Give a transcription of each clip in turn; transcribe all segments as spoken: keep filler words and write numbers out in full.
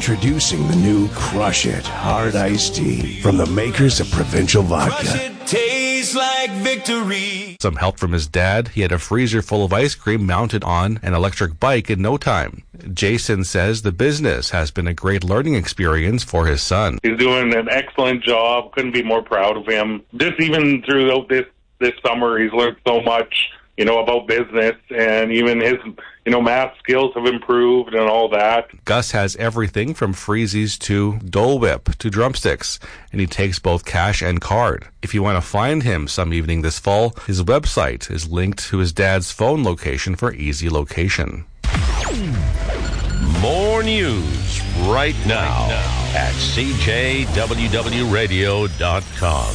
Introducing the new Crush It Hard Iced Tea from the makers of Provincial Vodka. Crush it, tastes like victory. Some help from his dad. He had a freezer full of ice cream mounted on an electric bike in no time. Jason says the business has been a great learning experience for his son. He's doing an excellent job. Couldn't be more proud of him. Just even throughout this, this summer, he's learned so much, you know, about business, and even his, you know, math skills have improved and all that. Gus has everything from freezies to Dole Whip to drumsticks, and he takes both cash and card. If you want to find him some evening this fall, his website is linked to his dad's phone location for easy location. More news right now at C J W W radio dot com.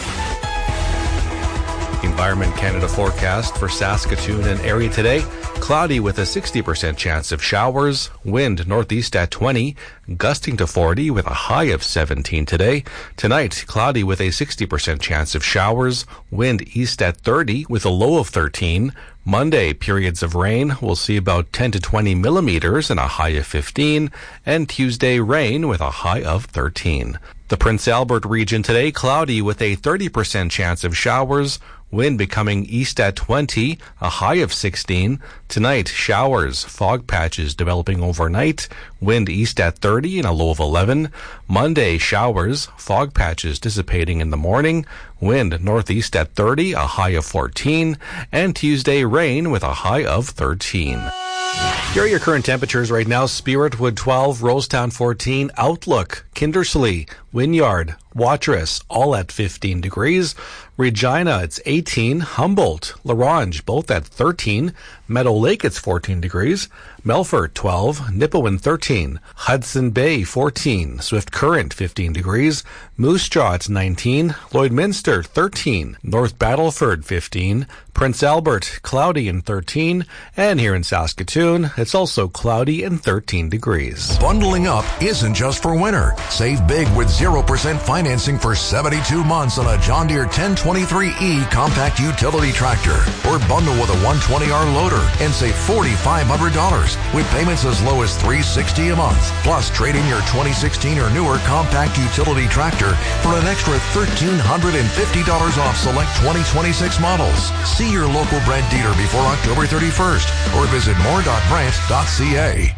Environment Canada forecast for Saskatoon and area today. Cloudy with a sixty percent chance of showers. Wind northeast at twenty, gusting to forty with a high of seventeen today. Tonight, cloudy with a sixty percent chance of showers. Wind east at thirty with a low of thirteen. Monday, periods of rain. We'll see about ten to twenty millimeters and a high of fifteen. And Tuesday, rain with a high of thirteen. The Prince Albert region today, cloudy with a thirty percent chance of showers. Wind becoming east at twenty, a high of sixteen. Tonight, showers, fog patches developing overnight. Wind east at thirty and a low of eleven. Monday, showers, fog patches dissipating in the morning. Wind northeast at thirty, a high of fourteen. And Tuesday, rain with a high of thirteen. Here are your current temperatures right now. Spiritwood twelve, Rosetown fourteen, Outlook, Kindersley, Wynyard, Watrous, all at fifteen degrees. Regina, it's eighteen. Humboldt, LaRange, both at thirteen. Meadow Lake, it's fourteen degrees. Melfort, twelve. Nipawin, thirteen. Hudson Bay, fourteen. Swift Current, fifteen degrees. Moose Jaw, it's nineteen. Lloydminster, thirteen. North Battleford, fifteen. Prince Albert, cloudy and thirteen. And here in Saskatoon, it's also cloudy and thirteen degrees. Bundling up isn't just for winter. Save big with zero percent financing for seventy-two months on a John Deere ten twenty-three E compact utility tractor. Or bundle with a one twenty R loader and save four thousand five hundred dollars with payments as low as three hundred sixty dollars a month. Plus, trade in your twenty sixteen or newer compact utility tractor for an extra one thousand three hundred fifty dollars off select twenty twenty-six models. See your local Brent dealer before October thirty-first or visit more dot brent dot c a.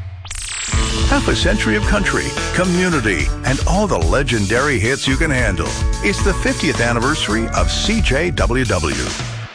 Half a century of country, community, and all the legendary hits you can handle. It's the fiftieth anniversary of C J W W.